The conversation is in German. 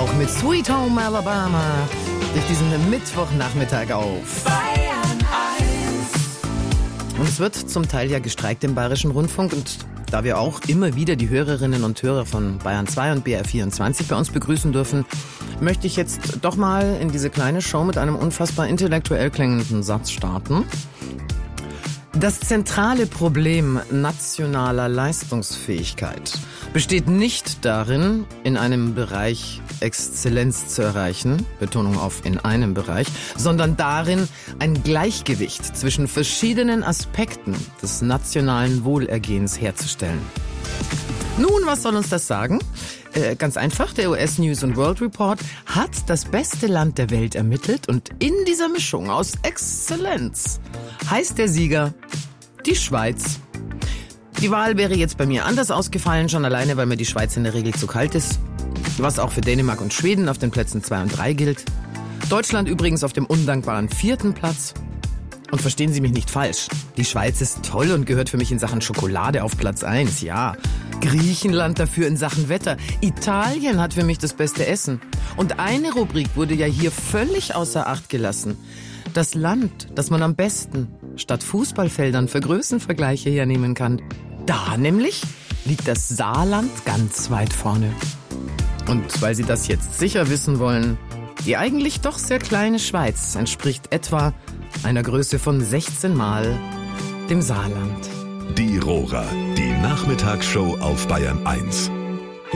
auch mit Sweet Home Alabama durch diesen Mittwochnachmittag auf Bayern 1. Und es wird zum Teil ja gestreikt im Bayerischen Rundfunk. Und da wir auch immer wieder die Hörerinnen und Hörer von Bayern 2 und BR24 bei uns begrüßen dürfen, möchte ich jetzt doch mal in diese kleine Show mit einem unfassbar intellektuell klingenden Satz starten. Das zentrale Problem nationaler Leistungsfähigkeit besteht nicht darin, in einem Bereich Exzellenz zu erreichen, Betonung auf in einem Bereich, sondern darin, ein Gleichgewicht zwischen verschiedenen Aspekten des nationalen Wohlergehens herzustellen. Nun, was soll uns das sagen? Ganz einfach, der US News and World Report hat das beste Land der Welt ermittelt und in dieser Mischung aus Exzellenz heißt der Sieger die Schweiz. Die Wahl wäre jetzt bei mir anders ausgefallen, schon alleine, weil mir die Schweiz in der Regel zu kalt ist, was auch für Dänemark und Schweden auf den Plätzen 2 und 3 gilt. Deutschland übrigens auf dem undankbaren 4. Platz. Und verstehen Sie mich nicht falsch, die Schweiz ist toll und gehört für mich in Sachen Schokolade auf Platz 1, ja. Griechenland dafür in Sachen Wetter. Italien hat für mich das beste Essen. Und eine Rubrik wurde ja hier völlig außer Acht gelassen. Das Land, das man am besten statt Fußballfeldern für Größenvergleiche hernehmen kann. Da nämlich liegt das Saarland ganz weit vorne. Und weil Sie das jetzt sicher wissen wollen, die eigentlich doch sehr kleine Schweiz entspricht etwa einer Größe von 16 Mal dem Saarland. Die Rohrer, die Nachmittagsshow auf Bayern 1.